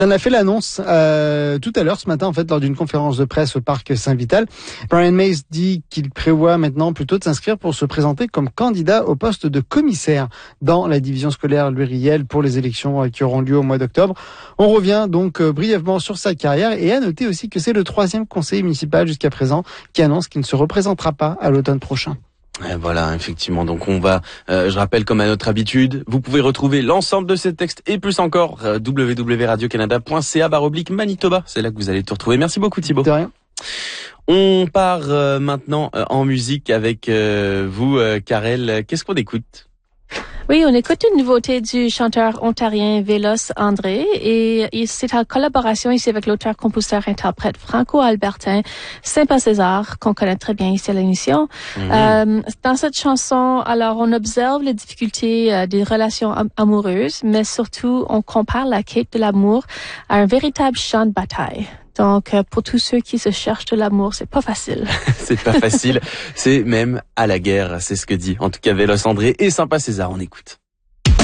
On a fait l'annonce tout à l'heure ce matin en fait lors d'une conférence de presse au parc Saint-Vital. Brian Mays dit qu'il prévoit maintenant plutôt de s'inscrire pour se présenter comme candidat au poste de commissaire dans la division scolaire Louis-Riel pour les élections qui auront lieu au mois d'octobre. On revient donc brièvement sur sa carrière et à noter aussi que c'est le 3e conseiller municipal jusqu'à présent qui annonce qu'il ne se représentera pas à l'automne prochain. Et voilà, effectivement. Donc on va, je rappelle comme à notre habitude, vous pouvez retrouver l'ensemble de ces textes et plus encore www.radiocanada.ca/Manitoba. C'est là que vous allez tout retrouver. Merci beaucoup Thibaut. De rien. On part maintenant en musique avec vous, Karel. Qu'est-ce qu'on écoute? Oui, on écoute une nouveauté du chanteur ontarien Vélos André et c'est en collaboration ici avec l'auteur-compositeur-interprète franco-albertain Saint-Paul César, qu'on connaît très bien ici à l'émission. Dans cette chanson, alors, on observe les difficultés des relations amoureuses, mais surtout, on compare la quête de l'amour à un véritable champ de bataille. Donc, pour tous ceux qui se cherchent de l'amour, c'est pas facile. C'est pas facile, c'est même à la guerre, c'est ce que dit en tout cas Vélos André et Saint-Paul César, on écoute.